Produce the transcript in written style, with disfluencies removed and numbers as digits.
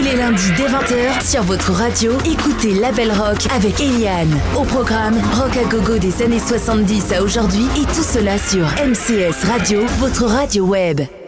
les lundis dès 20h sur votre radio, écoutez Label Rock avec Eliane. Au programme, rock à gogo des années 70 à aujourd'hui et tout cela sur MCS Radio, votre radio web.